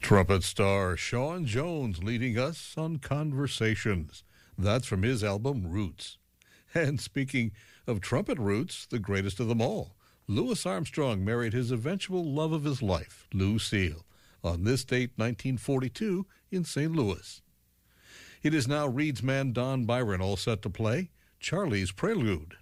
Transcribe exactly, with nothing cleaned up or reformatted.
Trumpet star Sean Jones leading us on Conversations. That's from his album Roots. And speaking of trumpet roots, the greatest of them all, Louis Armstrong married his eventual love of his life, Lucille, on this date, nineteen forty-two, in Saint Louis. It is now Reed's man Don Byron all set to play Charlie's Prelude.